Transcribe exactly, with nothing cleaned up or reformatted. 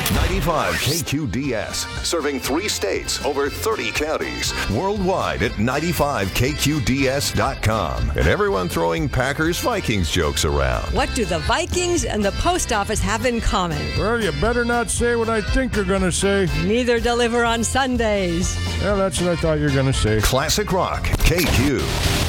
ninety-five K Q D S, serving three states, over thirty counties. Worldwide at ninety-five K Q D S dot com. And everyone throwing Packers Vikings jokes around. What do the Vikings and the post office have in common? Well, you better not say what I think you're going to say. Neither deliver on Sundays. Well, that's what I thought you were going to say. Classic Rock, K Q.